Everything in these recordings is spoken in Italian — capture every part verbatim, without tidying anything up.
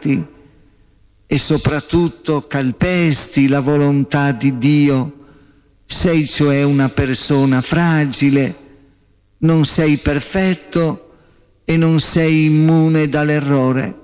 peccati e soprattutto calpesti la volontà di Dio. Sei cioè una persona fragile, non sei perfetto e non sei immune dall'errore.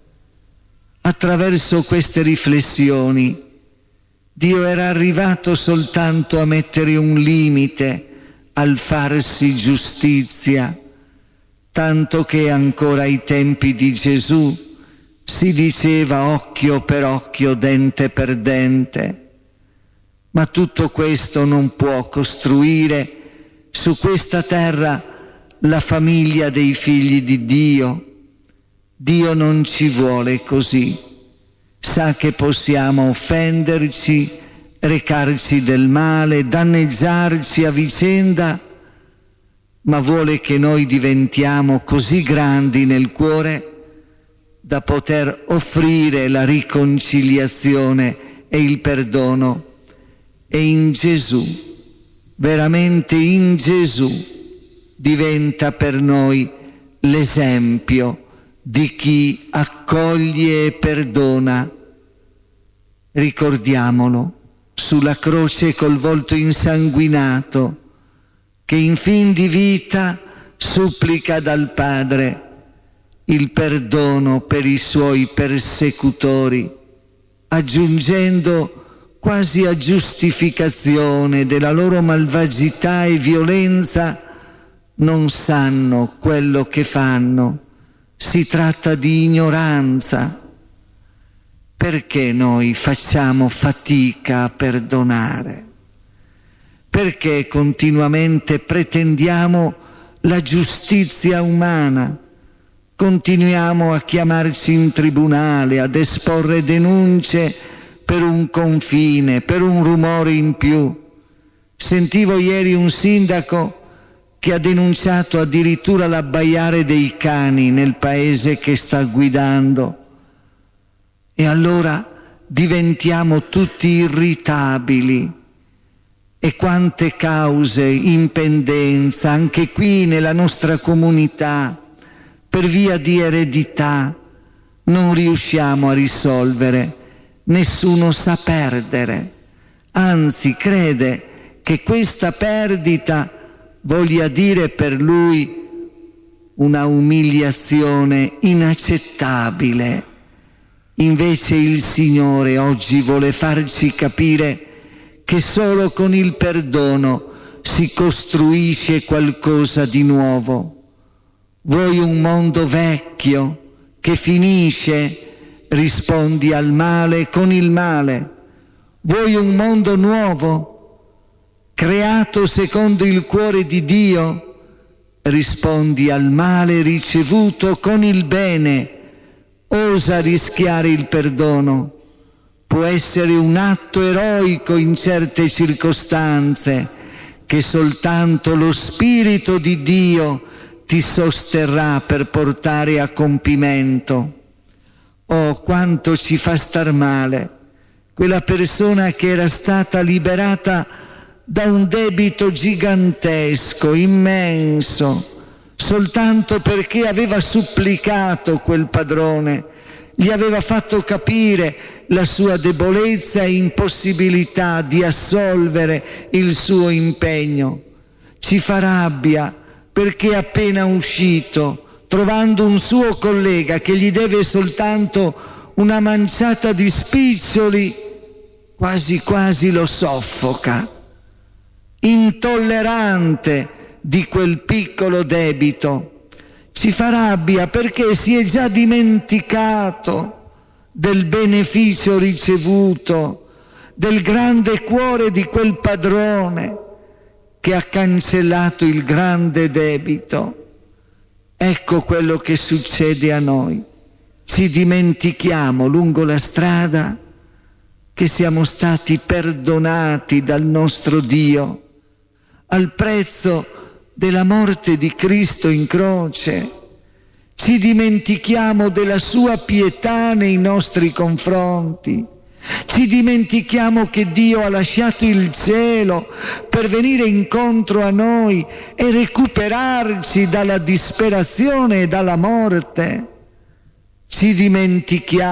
Attraverso queste riflessioni Dio era arrivato soltanto a mettere un limite al farsi giustizia, tanto che ancora ai tempi di Gesù si diceva occhio per occhio, dente per dente. Ma tutto questo non può costruire su questa terra la famiglia dei figli di Dio. Dio non ci vuole così. Sa che possiamo offenderci, recarci del male, danneggiarci a vicenda, ma vuole che noi diventiamo così grandi nel cuore da poter offrire la riconciliazione e il perdono. E in Gesù, veramente in Gesù, diventa per noi l'esempio di chi accoglie e perdona. Ricordiamolo sulla croce col volto insanguinato, che in fin di vita supplica dal Padre il perdono per i suoi persecutori, aggiungendo quasi a giustificazione della loro malvagità e violenza: non sanno quello che fanno. Si tratta di ignoranza. Perché noi facciamo fatica a perdonare? Perché continuamente pretendiamo la giustizia umana? Continuiamo a chiamarci in tribunale, ad esporre denunce per un confine, per un rumore in più. Sentivo ieri un sindaco che ha denunciato addirittura l'abbaiare dei cani nel paese che sta guidando. E allora diventiamo tutti irritabili. E quante cause in pendenza, anche qui nella nostra comunità, per via di eredità, non riusciamo a risolvere. Nessuno sa perdere, anzi crede che questa perdita voglia dire per lui una umiliazione inaccettabile. Invece il Signore oggi vuole farci capire che solo con il perdono si costruisce qualcosa di nuovo. Vuoi un mondo vecchio che finisce? Rispondi al male con il male. Vuoi un mondo nuovo, creato secondo il cuore di Dio? Rispondi al male ricevuto con il bene. Osa rischiare il perdono. Può essere un atto eroico in certe circostanze che soltanto lo Spirito di Dio ti sosterrà per portare a compimento. Oh, quanto ci fa star male quella persona che era stata liberata da un debito gigantesco, immenso, soltanto perché aveva supplicato quel padrone, gli aveva fatto capire la sua debolezza e impossibilità di assolvere il suo impegno. Ci fa rabbia perché appena uscito, trovando un suo collega che gli deve soltanto una manciata di spiccioli, quasi quasi lo soffoca, intollerante di quel piccolo debito. Ci fa rabbia perché si è già dimenticato del beneficio ricevuto, del grande cuore di quel padrone che ha cancellato il grande debito. Ecco quello che succede a noi. Ci dimentichiamo lungo la strada che siamo stati perdonati dal nostro Dio al prezzo della morte di Cristo in croce. Ci dimentichiamo della sua pietà nei nostri confronti. Ci dimentichiamo che Dio ha lasciato il cielo per venire incontro a noi e recuperarci dalla disperazione e dalla morte. Ci dimentichiamo